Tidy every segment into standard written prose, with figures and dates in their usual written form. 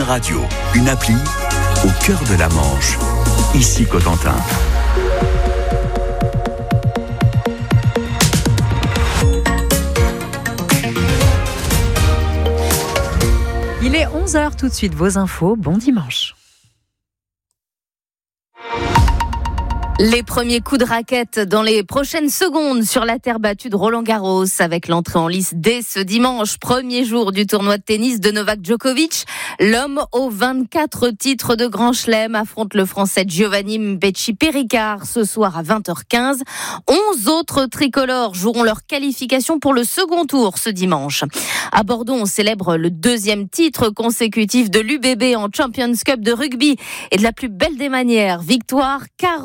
Radio, une appli au cœur de la Manche. Ici Cotentin. Il est 11h tout de suite, vos infos, bon dimanche. Les premiers coups de raquette dans les prochaines secondes sur la terre battue de Roland-Garros avec l'entrée en lice dès ce dimanche, premier jour du tournoi de tennis de Novak Djokovic. L'homme aux 24 titres de Grand Chelem affronte le Français Giovanni Mbetchi-Péricard ce soir à 20h15. 11 autres tricolores joueront leur qualification pour le second tour ce dimanche. À Bordeaux, on célèbre le deuxième titre consécutif de l'UBB en Champions Cup de rugby et de la plus belle des manières. Victoire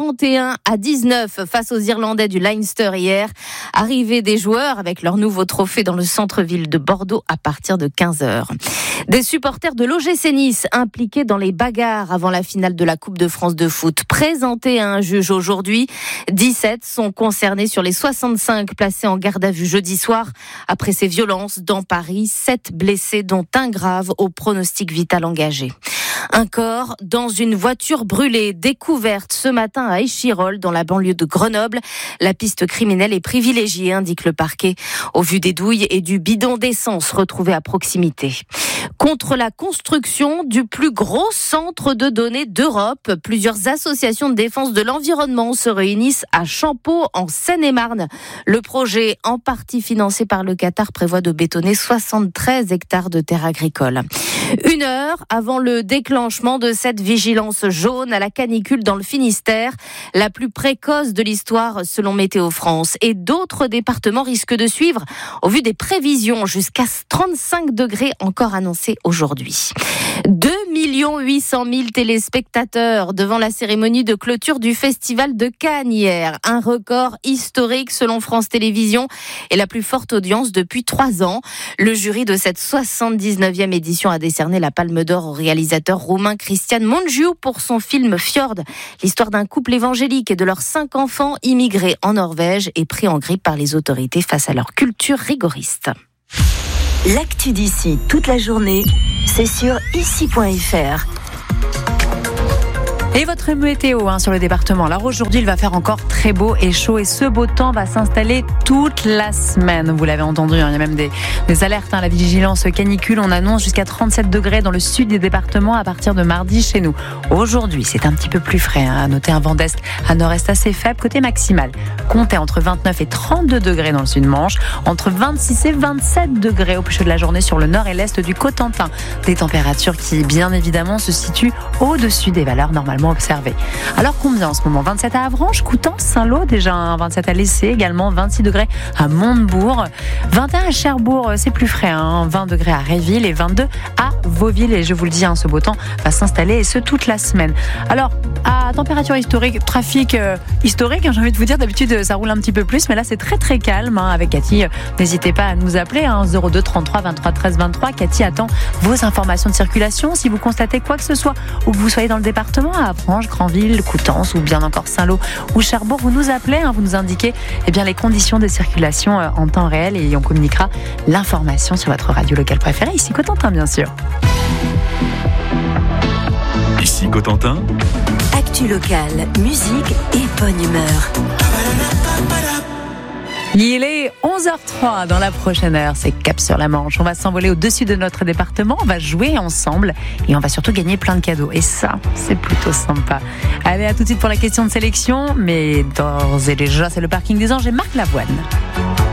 41-19 face aux Irlandais du Leinster hier. Arrivée des joueurs avec leur nouveau trophée dans le centre-ville de Bordeaux à partir de 15h. Des supporters de l'OGC Nice impliqués dans les bagarres avant la finale de la Coupe de France de foot présentés à un juge aujourd'hui. 17 sont concernés sur les 65 placés en garde à vue jeudi soir après ces violences dans Paris. 7 blessés dont un grave au pronostic vital engagé. Un corps dans une voiture brûlée, découverte ce matin à Échirolles, dans la banlieue de Grenoble. La piste criminelle est privilégiée, indique le parquet, au vu des douilles et du bidon d'essence retrouvés à proximité. Contre la construction du plus gros centre de données d'Europe, plusieurs associations de défense de l'environnement se réunissent à Champeaux, en Seine-et-Marne. Le projet, en partie financé par le Qatar, prévoit de bétonner 73 hectares de terres agricoles. 1 heure avant le déclenchement de cette vigilance jaune à la canicule dans le Finistère, la plus précoce de l'histoire selon Météo France. Et d'autres départements risquent de suivre au vu des prévisions, jusqu'à 35 degrés encore annoncés aujourd'hui. 2 800 000 téléspectateurs devant la cérémonie de clôture du Festival de Cannes hier. Un record historique selon France Télévisions et la plus forte audience depuis 3 ans. Le jury de cette 79e édition a décerné la Palme d'Or au réalisateur roumain Cristian Mungiu pour son film Fjord, l'histoire d'un couple évangélique et de leurs 5 enfants immigrés en Norvège et pris en grippe par les autorités face à leur culture rigoriste. L'actu d'ici toute la journée, c'est sur ici.fr. Et votre météo sur le département. Alors aujourd'hui, il va faire encore très beau et chaud et ce beau temps va s'installer toute la semaine. Vous l'avez entendu, il y a même des alertes. La vigilance canicule, on annonce jusqu'à 37 degrés dans le sud des départements à partir de mardi chez nous. Aujourd'hui, c'est un petit peu plus frais. À noter un vent d'est à nord-est assez faible côté maximal. Comptez entre 29 et 32 degrés dans le sud-Manche, entre 26 et 27 degrés au plus chaud de la journée sur le nord et l'est du Cotentin. Des températures qui, bien évidemment, se situent au-dessus des valeurs normalement observé. Alors combien en ce moment? 27 à Avranches, Coutances, Saint-Lô, déjà 27 à Lessé, également 26 degrés à Montebourg, 21 à Cherbourg, c'est plus frais, 20 degrés à Réville et 22 à Vauville. Et je vous le dis, ce beau temps va s'installer et ce toute la semaine. Alors, à température historique, trafic historique, j'ai envie de vous dire, d'habitude ça roule un petit peu plus, mais là c'est très très calme avec Cathy. N'hésitez pas à nous appeler, 02 33 23 13 23. Cathy attend vos informations de circulation. Si vous constatez quoi que ce soit, ou que vous soyez dans le département, à Avranches, Granville, Coutances ou bien encore Saint-Lô ou Cherbourg, vous nous appelez, vous nous indiquez les conditions de circulation en temps réel et on communiquera l'information sur votre radio locale préférée, ici Cotentin bien sûr. Ici Cotentin. Actu locale, musique et bonne humeur. Il est 11h03 dans la prochaine heure, c'est Cap sur la Manche. On va s'envoler au-dessus de notre département, on va jouer ensemble et on va surtout gagner plein de cadeaux. Et ça, c'est plutôt sympa. Allez, à tout de suite pour la question de sélection, mais d'ores et déjà, c'est le parking des Anges et Marc Lavoine.